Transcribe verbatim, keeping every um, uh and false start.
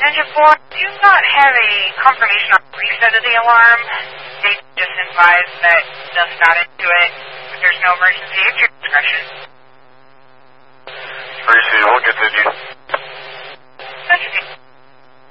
Engine four, do you not have a confirmation on reset of the alarm? They just advised that just got into it. If there's no emergency, it's your discretion. Emergency, we'll get to you.